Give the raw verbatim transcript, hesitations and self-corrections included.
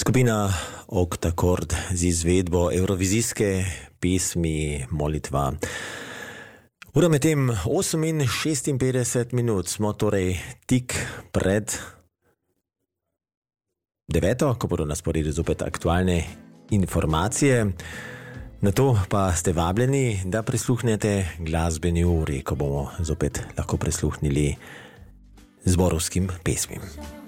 Skupina Octakord z izvedbo evrovizijske pesmi Molitva. Ura med tem osem in šestinpetdeset minut, smo torej tik pred deveto, ko bodo na sporedu zopet aktualne informacije. Na to pa ste vabljeni, da prisluhnete glasbeni uri, ko bomo zopet lahko prisluhnili zborovskim pesmim.